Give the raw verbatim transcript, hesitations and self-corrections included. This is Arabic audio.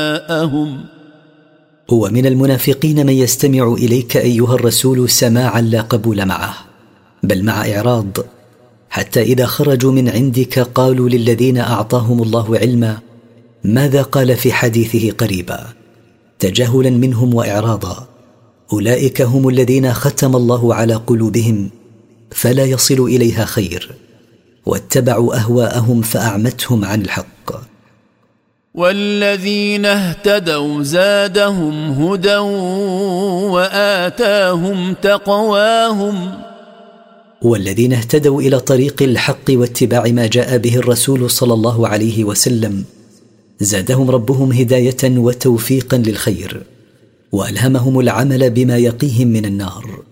هو من المنافقين من يستمع إليك أيها الرسول سماعا لا قبول معه، بل مع إعراض، حتى إذا خرجوا من عندك قالوا للذين أعطاهم الله علما ماذا قال في حديثه قريبا، تجاهلا منهم وإعراضا. أولئك هم الذين ختم الله على قلوبهم فلا يصل إليها خير، واتبعوا أهواءهم فأعمتهم عن الحق. والذين اهتدوا زادهم هدى وآتاهم تقواهم. والذين اهتدوا إلى طريق الحق واتباع ما جاء به الرسول صلى الله عليه وسلم زادهم ربهم هداية وتوفيقا للخير، وألهمهم العمل بما يقيهم من النار.